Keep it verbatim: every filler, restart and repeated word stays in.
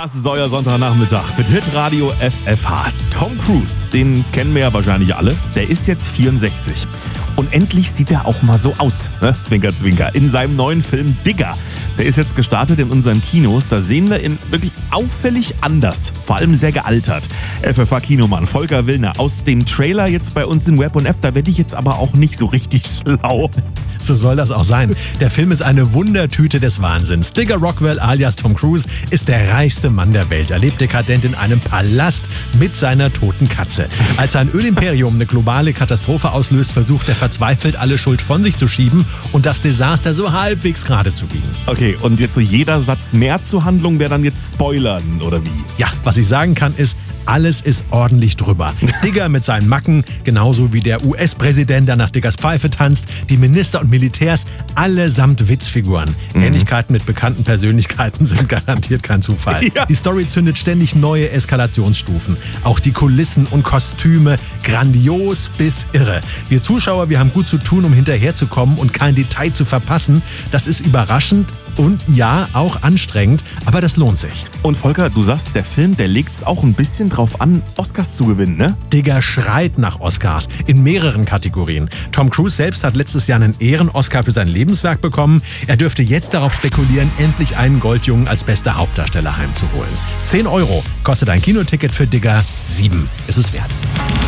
Das ist euer Sonntagnachmittag mit Hitradio F F H. Tom Cruise, den kennen wir ja wahrscheinlich alle, der ist jetzt vierundsechzig. Und endlich sieht er auch mal so aus, ne? Zwinker, zwinker, in seinem neuen Film Digger. Der ist jetzt gestartet in unseren Kinos, da sehen wir ihn wirklich auffällig anders, vor allem sehr gealtert. F F H-Kinomann Volker Willner aus dem Trailer jetzt bei uns in Web und App, da werde ich jetzt aber auch nicht so richtig schlau. So soll das auch sein. Der Film ist eine Wundertüte des Wahnsinns. Digger Rockwell alias Tom Cruise ist der reichste Mann der Welt. Er lebt dekadent in einem Palast mit seiner toten Katze. Als sein Ölimperium eine globale Katastrophe auslöst, versucht er verzweifelt, alle Schuld von sich zu schieben und das Desaster so halbwegs gerade zu biegen. Okay, und jetzt so jeder Satz mehr zur Handlung wäre dann jetzt Spoilern, oder wie? Ja, was ich sagen kann ist, alles ist ordentlich drüber. Digger mit seinen Macken, genauso wie der U S-Präsident, der nach Diggers Pfeife tanzt, die Minister und Militärs, allesamt Witzfiguren. Mhm. Ähnlichkeiten mit bekannten Persönlichkeiten sind garantiert kein Zufall. Ja. Die Story zündet ständig neue Eskalationsstufen. Auch die Kulissen und Kostüme, grandios bis irre. Wir Zuschauer, wir haben gut zu tun, um hinterherzukommen und kein Detail zu verpassen. Das ist überraschend und ja, auch anstrengend, aber das lohnt sich. Und Volker, du sagst, der Film, der legt es auch ein bisschen drauf an, Oscars zu gewinnen, ne? Digger schreit nach Oscars in mehreren Kategorien. Tom Cruise selbst hat letztes Jahr einen Ehren-Oscar für sein Lebenswerk bekommen. Er dürfte jetzt darauf spekulieren, endlich einen Goldjungen als bester Hauptdarsteller heimzuholen. zehn Euro kostet ein Kinoticket für Digger, sieben ist es wert.